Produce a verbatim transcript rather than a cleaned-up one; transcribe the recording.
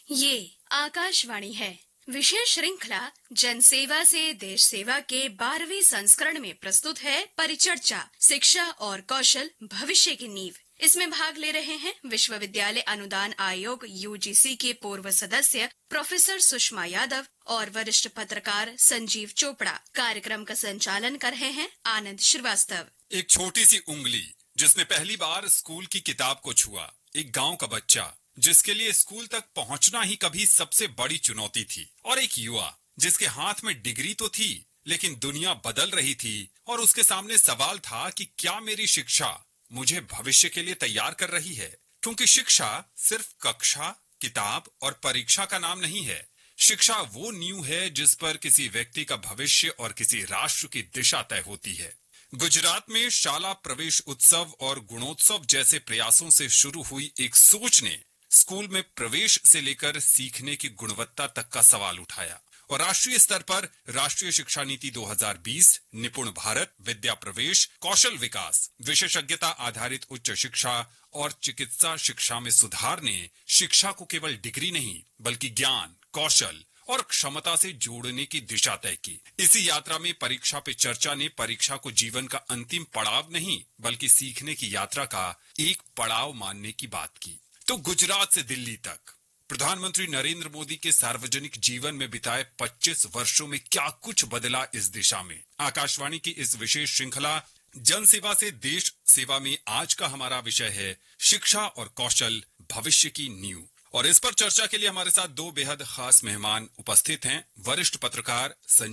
ये आकाशवाणी है। विशेष श्रृंखला जनसेवा से देश सेवा के बारहवें संस्करण में प्रस्तुत है परिचर्चा शिक्षा और कौशल भविष्य की नींव। इसमें भाग ले रहे हैं विश्वविद्यालय अनुदान आयोग यूजीसी के पूर्व सदस्य प्रोफेसर सुषमा यादव और वरिष्ठ पत्रकार संजीव चोपड़ा। कार्यक्रम का संचालन कर रहे हैं आनंद श्रीवास्तव। एक छोटी सी उंगली जिसने पहली बार स्कूल की किताब को छुआ, एक गांव का बच्चा जिसके लिए स्कूल तक पहुंचना ही कभी सबसे बड़ी चुनौती थी, और एक युवा जिसके हाथ में डिग्री तो थी लेकिन दुनिया बदल रही थी और उसके सामने सवाल था कि क्या मेरी शिक्षा मुझे भविष्य के लिए तैयार कर रही है। क्योंकि शिक्षा सिर्फ कक्षा, किताब और परीक्षा का नाम नहीं है। शिक्षा वो नींव है जिस पर किसी व्यक्ति का भविष्य और किसी राष्ट्र की दिशा तय होती है। गुजरात में शाला प्रवेश उत्सव और गुणोत्सव जैसे प्रयासों से शुरू हुई एक सोच ने स्कूल में प्रवेश से लेकर सीखने की गुणवत्ता तक का सवाल उठाया, और राष्ट्रीय स्तर पर राष्ट्रीय शिक्षा नीति दो हज़ार बीस, निपुण भारत, विद्या प्रवेश, कौशल विकास, विशेषज्ञता आधारित उच्च शिक्षा और चिकित्सा शिक्षा में सुधार ने शिक्षा को केवल डिग्री नहीं बल्कि ज्ञान, कौशल और क्षमता से जोड़ने की दिशा तय की। इसी यात्रा में परीक्षा पे चर्चा ने परीक्षा को जीवन का अंतिम पड़ाव नहीं बल्कि सीखने की यात्रा का एक पड़ाव मानने की बात की। तो गुजरात से दिल्ली तक प्रधानमंत्री नरेंद्र मोदी के सार्वजनिक जीवन में बिताए पच्चीस वर्षों में क्या कुछ बदला इस दिशा में। आकाशवाणी की इस विशेष श्रृंखला जन सेवा से देश सेवा में आज का हमारा विषय है शिक्षा और कौशल भविष्य की नींव। और इस पर चर्चा के लिए हमारे साथ दो बेहद खास मेहमान उपस्थित हैं। वरिष्ठ पत्रकार